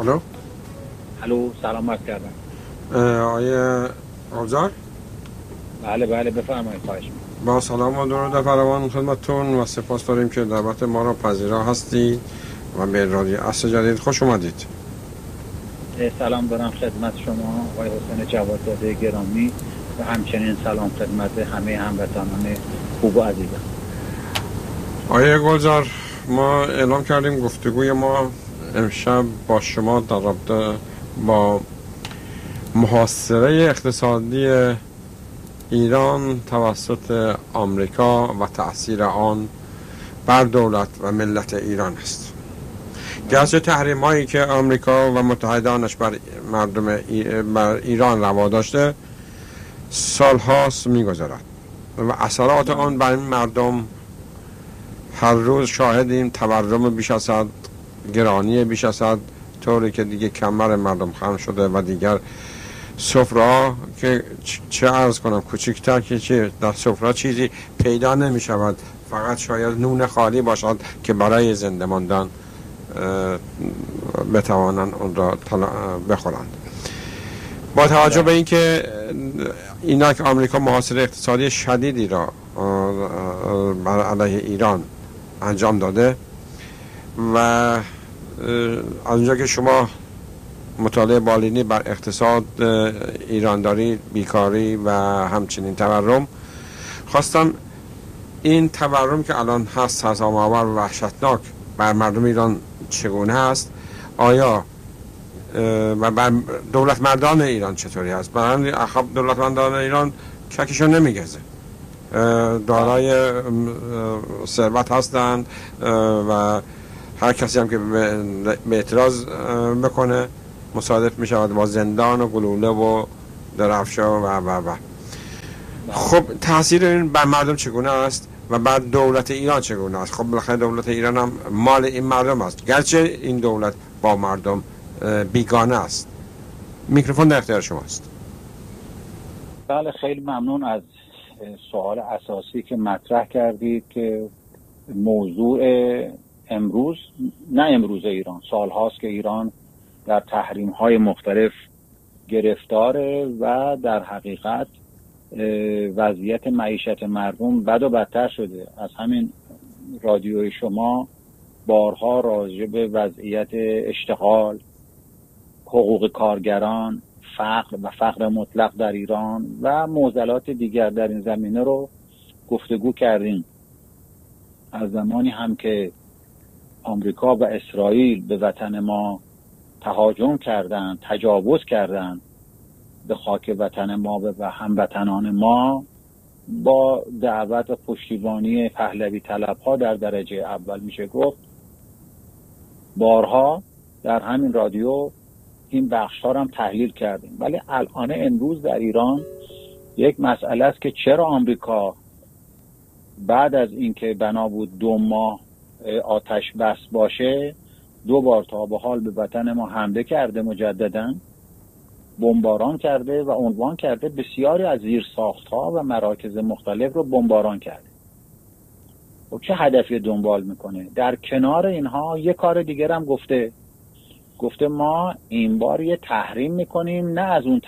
الو. الو، سلام عرض کردم. آیه آبزار؟ بله بفرمایید. خواهش می‌کنم. با سلام و درود فراوان خدمتتون و سپاس داریم که دعوت ما را پذیرا هستی و به رادیو عصر جدید خوش اومدید. سلام دارم خدمت شما آقای حسین جوادزاده گرامی و همچنین سلام خدمت همه هموطنان خوب و عزیزم. آیه گلزار، ما اعلام کردیم گفتگوی ما امشب با شما در رابطه با محاصره اقتصادی ایران توسط آمریکا و تأثیر آن بر دولت و ملت ایران است. گرچه تحریم هایی که آمریکا و متحدانش بر بر ایران روا داشته سال هاست می‌گذرد و اثرات آن بر این مردم هر روز شاهدیم. تورم بیش از حد، گرانی بیش از حد، طوری که دیگه کمر مردم خم شده و دیگر سفره که چه عرض کنم کوچکتر که چه در سفره چیزی پیدا نمی شود، فقط شاید نون خالی باشد که برای زنده ماندن بتوانند اون را بخورند. با توجه به اینکه اینک آمریکا محاصره اقتصادی شدیدی را بر علیه ایران انجام داده و از اونجا که شما مطالعه بالینی بر اقتصاد ایران دارید، بیکاری و همچنین تورم، خواستم این تورم که الان هست هزارآور و وحشتناک بر مردم ایران چگونه هست؟ آیا و بر دولت مردان ایران چطوری هست؟ برای خب دولت مردان ایران ککشون نمیگزه، دارای ثروت هستند و هر کسی هم که به اعتراض بکنه مصادف می شود با زندان و گلوله و درفشا و خب تاثیر این بر مردم چگونه است و بر دولت ایران چگونه است؟ خب بالاخره دولت ایران هم مال این مردم است، گرچه این دولت با مردم بیگانه است. میکروفون در اختیار شماست. بله، خیلی ممنون از سوال اساسی که مطرح کردید که موضوع امروز، نه امروز ایران، سال هاست که ایران در تحریم های مختلف گرفتاره و در حقیقت وضعیت معیشت مردم بد و بدتر شده. از همین رادیوی شما بارها راجع به وضعیت اشتغال، حقوق کارگران، فقر و فقر مطلق در ایران و معضلات دیگر در این زمینه رو گفتگو کردیم. از زمانی هم که آمریکا و اسرائیل به وطن ما تهاجم کردند، تجاوز کردند به خاک وطن ما و هموطنان ما، با دعوت و پشتیبانی پهلوی طلبها در درجه اول میشه گفت بارها در همین رادیو این بخش‌ها رو هم تحلیل کردیم. ولی الان امروز در ایران یک مسئله است که چرا آمریکا بعد از اینکه بنا بود 2 ماه آتش بس باشه 2 بار تا به حال به وطن ما حمله کرده، مجدداً بمباران کرده و عنوان کرده بسیاری از زیرساخت‌ها و مراکز مختلف رو بمباران کرده. و چه هدفی دنبال میکنه؟ در کنار اینها یک کار دیگر هم گفته ما این بار یه تحریم میکنیم، نه از اون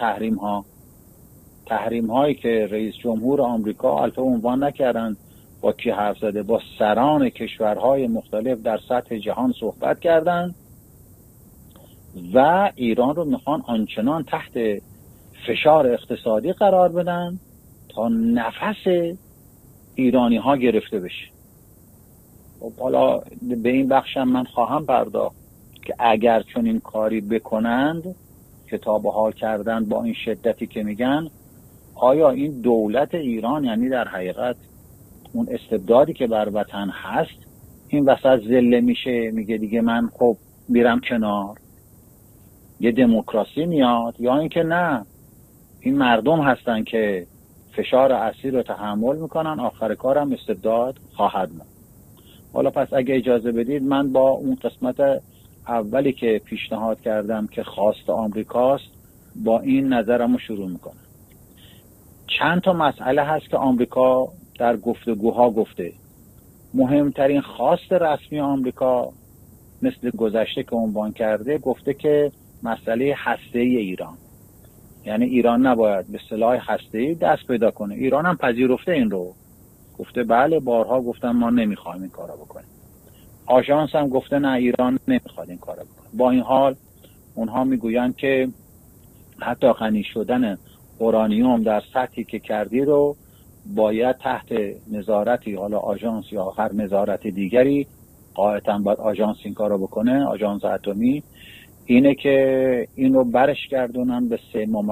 تحریم هایی که رئیس جمهور آمریکا البته عنوان نکردن با کی حرف زده، با سران کشورهای مختلف در سطح جهان صحبت کردن و ایران رو میخوان آنچنان تحت فشار اقتصادی قرار بدن تا نفس ایرانی ها گرفته بشه. حالا به این بخشم من خواهم پرداخت که اگر چون این کاری بکنند که تا به حال کردن با این شدتی که میگن، آیا این دولت ایران، یعنی در حقیقت اون استبدادی که بر وطن هست، این وسط ذله میشه، میگه دیگه من خب میرم کنار، یه دموکراسی میاد، یا اینکه نه، این مردم هستن که فشار اصلی رو تحمل میکنن، آخر کارم استبداد خواهد بود. حالا پس اگه اجازه بدید من با اون قسمت اولی که پیشنهاد کردم که خواست آمریکاست با این نظرم رو شروع میکنم. چند تا مسئله هست که آمریکا در گفتگوها گفته. مهمترین خواست رسمی آمریکا مثل گذشته که عنوان کرده، گفته که مسئله هسته‌ای ایران، یعنی ایران نباید به سلاح هسته‌ای دست پیدا کنه. ایران هم پذیرفته این رو، گفته بله بارها گفتم ما نمیخوایم این کارا بکنیم. آژانس هم گفته نه ایران نمیخواد این کارا بکنه. با این حال اونها میگویند که حتی غنی شدن اورانیوم در سطحی که کردی رو باید تحت نظارتی، حالا آژانس یا هر نظارت دیگری، قاعدتاً باید آژانس این کارو بکنه، آژانس اتمی، اینه که این رو برش گردونن به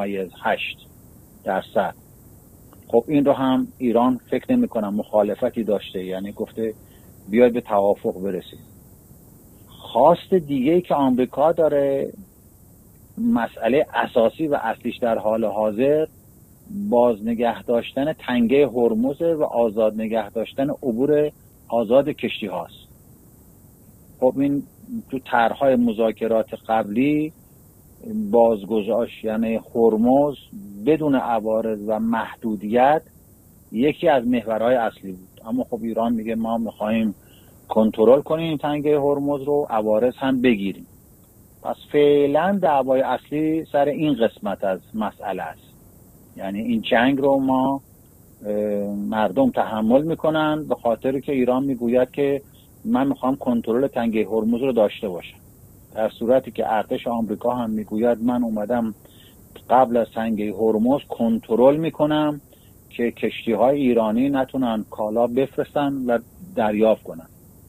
3.8%. خب این رو هم ایران فکر نمی کنم مخالفتی داشته، یعنی گفته بیاید به توافق برسید. خواست دیگه‌ای که آمریکا داره، مسئله اساسی و اصلیش در حال حاضر باز نگه داشتن تنگه هرمز و آزاد نگه داشتن عبور آزاد کشتی هاست. خب این تو طرح‌های مذاکرات قبلی بازگذاشت، یعنی هرمز بدون عوارض و محدودیت یکی از محورهای اصلی بود، اما خب ایران میگه ما میخوایم کنترل کنیم این تنگه هرمز رو، عوارض هم بگیریم. پس فعلا دعوای اصلی سر این قسمت از مسئله است، یعنی این جنگ رو ما مردم تحمل میکنن به خاطر که ایران میگوید که من میخوام کنترل تنگه هرمز رو داشته باشم، در صورتی که ارتش آمریکا هم میگوید من اومدم قبل از تنگه هرمز کنترل میکنم که کشتی‌های ایرانی نتونن کالا بفرستن و دریافت کنن.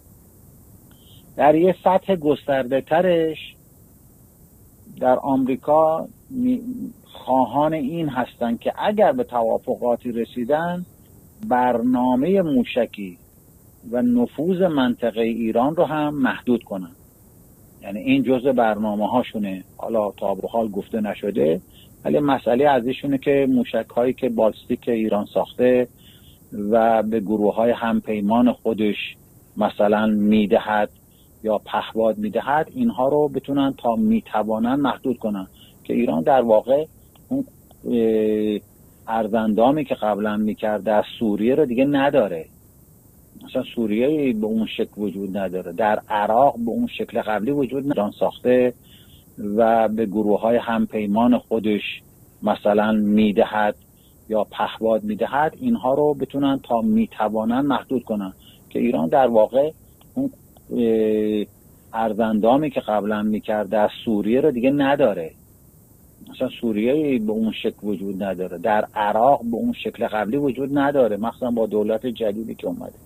در یه سطح گسترده ترش در آمریکا خواهان این هستن که اگر به توافقاتی رسیدن برنامه موشکی و نفوذ منطقه ایران رو هم محدود کنن، یعنی این جزء برنامه هاشونه. حالا تا به حال گفته نشده، ولی مسئله ازشونه که موشک هایی که بالستیک ایران ساخته و به گروه های همپیمان خودش مثلا میدهد یا پهپاد میدهد، اینها رو بتونن تا میتوانن محدود کنن، که ایران در واقع اون ارزندامی که قبلا میکرد در سوریه رو دیگه نداره. مثلا سوریه به اون شکل وجود نداره، در عراق به اون شکل قبلی وجود نداره. ساخته و به گروه های همپیمان خودش مثلا میدهد یا پهپاد میدهد، اینها رو بتونن تا میتوانن محدود کنن، که ایران در واقع اون ارزندامی که قبلا میکرد در سوریه رو دیگه نداره. مثلا سوریه به اون شکل وجود نداره، در عراق به اون شکل قبلی وجود نداره، مخصوصا با دولت جدیدی که اومده.